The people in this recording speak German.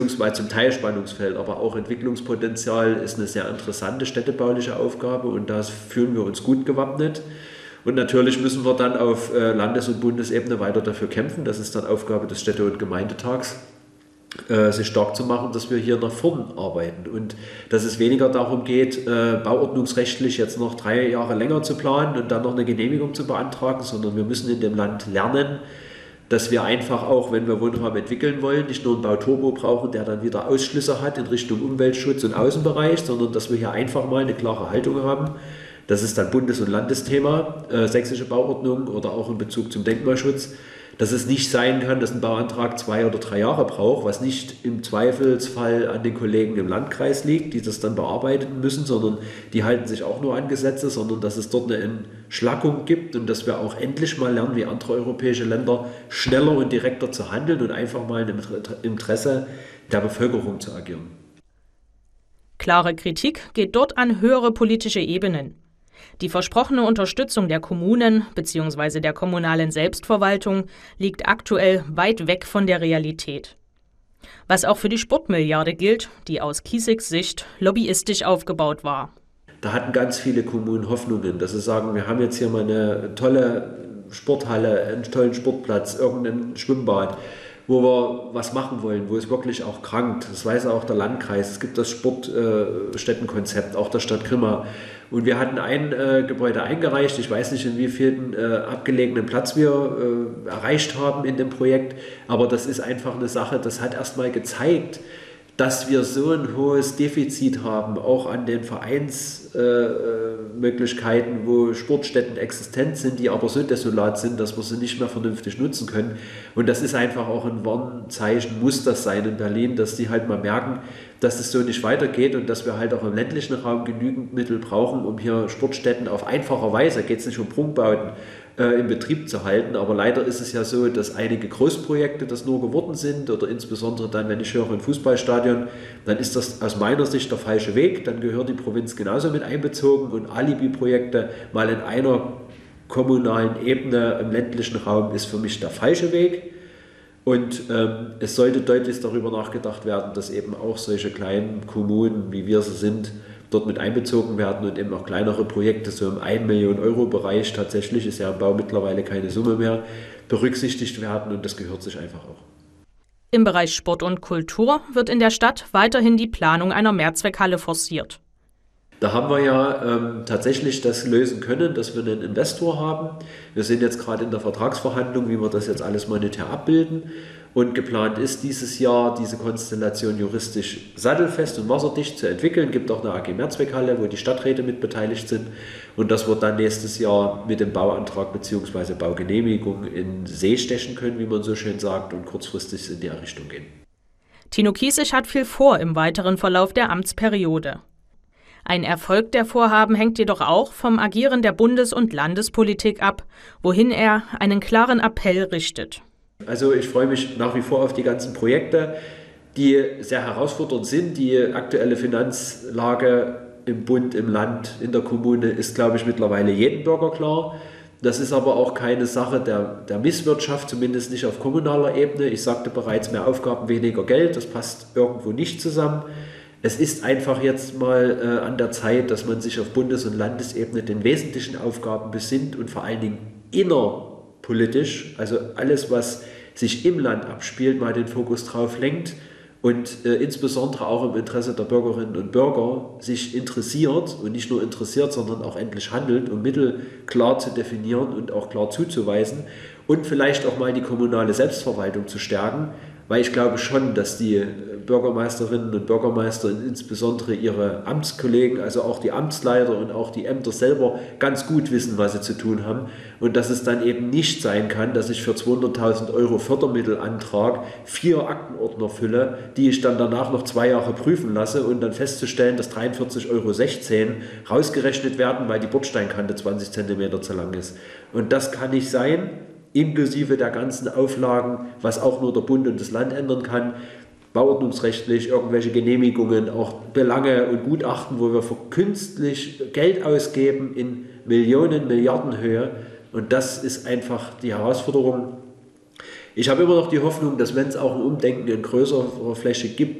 beziehungsweise zum Teil Spannungsfeld, aber auch Entwicklungspotenzial ist eine sehr interessante städtebauliche Aufgabe und da fühlen wir uns gut gewappnet. Und natürlich müssen wir dann auf Landes- und Bundesebene weiter dafür kämpfen. Das ist dann Aufgabe des Städte- und Gemeindetags, sich stark zu machen, dass wir hier nach vorn arbeiten. Und dass es weniger darum geht, bauordnungsrechtlich jetzt noch 3 Jahre länger zu planen und dann noch eine Genehmigung zu beantragen, sondern wir müssen in dem Land lernen, dass wir einfach auch, wenn wir Wohnraum entwickeln wollen, nicht nur einen Bauturbo brauchen, der dann wieder Ausschlüsse hat in Richtung Umweltschutz und Außenbereich, sondern dass wir hier einfach mal eine klare Haltung haben. Das ist dann Bundes- und Landesthema, sächsische Bauordnung oder auch in Bezug zum Denkmalschutz, dass es nicht sein kann, dass ein Bauantrag 2 oder 3 Jahre braucht, was nicht im Zweifelsfall an den Kollegen im Landkreis liegt, die das dann bearbeiten müssen, sondern die halten sich auch nur an Gesetze, sondern dass es dort eine Entschlackung gibt und dass wir auch endlich mal lernen, wie andere europäische Länder, schneller und direkter zu handeln und einfach mal im Interesse der Bevölkerung zu agieren. Klare Kritik geht dort an höhere politische Ebenen. Die versprochene Unterstützung der Kommunen bzw. der kommunalen Selbstverwaltung liegt aktuell weit weg von der Realität. Was auch für die Sportmilliarde gilt, die aus Kiesigs Sicht lobbyistisch aufgebaut war. Da hatten ganz viele Kommunen Hoffnungen, dass sie sagen, wir haben jetzt hier mal eine tolle Sporthalle, einen tollen Sportplatz, irgendein Schwimmbad, wo wir was machen wollen, wo es wirklich auch krankt. Das weiß auch der Landkreis. Es gibt das Sportstättenkonzept, auch der Stadt Grimma. Und wir hatten ein Gebäude eingereicht. Ich weiß nicht, in wievielten abgelegenen Platz wir erreicht haben in dem Projekt. Aber das ist einfach eine Sache, das hat erstmal gezeigt, dass wir so ein hohes Defizit haben, auch an den Vereinsmöglichkeiten, wo Sportstätten existent sind, die aber so desolat sind, dass wir sie nicht mehr vernünftig nutzen können. Und das ist einfach auch ein Warnzeichen, muss das sein in Berlin, dass die halt mal merken, dass es so nicht weitergeht und dass wir halt auch im ländlichen Raum genügend Mittel brauchen, um hier Sportstätten auf einfache Weise, geht es nicht um Prunkbauten, in Betrieb zu halten. Aber leider ist es ja so, dass einige Großprojekte das nur geworden sind oder insbesondere dann, wenn ich höre, ein Fußballstadion, dann ist das aus meiner Sicht der falsche Weg. Dann gehört die Provinz genauso mit einbezogen und Alibi-Projekte mal in einer kommunalen Ebene im ländlichen Raum ist für mich der falsche Weg. Und es sollte deutlich darüber nachgedacht werden, dass eben auch solche kleinen Kommunen, wie wir sie sind, dort mit einbezogen werden und eben auch kleinere Projekte so im 1 Million Euro Bereich, tatsächlich ist ja im Bau mittlerweile keine Summe mehr, berücksichtigt werden und das gehört sich einfach auch. Im Bereich Sport und Kultur wird in der Stadt weiterhin die Planung einer Mehrzweckhalle forciert. Da haben wir ja tatsächlich das lösen können, dass wir einen Investor haben. Wir sind jetzt gerade in der Vertragsverhandlung, wie wir das jetzt alles monetär abbilden. Und geplant ist dieses Jahr, diese Konstellation juristisch sattelfest und wasserdicht zu entwickeln. Es gibt auch eine AG Mehrzweckhalle, wo die Stadträte mit beteiligt sind. Und das wird dann nächstes Jahr mit dem Bauantrag bzw. Baugenehmigung in See stechen können, wie man so schön sagt, und kurzfristig in die Richtung gehen. Tino Kiesig hat viel vor im weiteren Verlauf der Amtsperiode. Ein Erfolg der Vorhaben hängt jedoch auch vom Agieren der Bundes- und Landespolitik ab, wohin er einen klaren Appell richtet. Also ich freue mich nach wie vor auf die ganzen Projekte, die sehr herausfordernd sind. Die aktuelle Finanzlage im Bund, im Land, in der Kommune ist, glaube ich, mittlerweile jedem Bürger klar. Das ist aber auch keine Sache der Misswirtschaft, zumindest nicht auf kommunaler Ebene. Ich sagte bereits, mehr Aufgaben, weniger Geld, das passt irgendwo nicht zusammen. Es ist einfach jetzt mal an der Zeit, dass man sich auf Bundes- und Landesebene den wesentlichen Aufgaben besinnt und vor allen Dingen innerpolitisch, also alles, was sich im Land abspielt, mal den Fokus drauf lenkt und insbesondere auch im Interesse der Bürgerinnen und Bürger sich interessiert und nicht nur interessiert, sondern auch endlich handelt, um Mittel klar zu definieren und auch klar zuzuweisen und vielleicht auch mal die kommunale Selbstverwaltung zu stärken, weil ich glaube schon, dass die Bürgermeisterinnen und Bürgermeister, insbesondere ihre Amtskollegen, also auch die Amtsleiter und auch die Ämter selber ganz gut wissen, was sie zu tun haben und dass es dann eben nicht sein kann, dass ich für 200.000 € Fördermittelantrag 4 Aktenordner fülle, die ich dann danach noch 2 Jahre prüfen lasse und dann festzustellen, dass 43,16 € rausgerechnet werden, weil die Bordsteinkante 20 cm zu lang ist. Und das kann nicht sein, inklusive der ganzen Auflagen, was auch nur der Bund und das Land ändern kann, bauordnungsrechtlich, irgendwelche Genehmigungen, auch Belange und Gutachten, wo wir für künstlich Geld ausgeben in Millionen, Milliardenhöhe. Und das ist einfach die Herausforderung. Ich habe immer noch die Hoffnung, dass wenn es auch ein Umdenken in größerer Fläche gibt,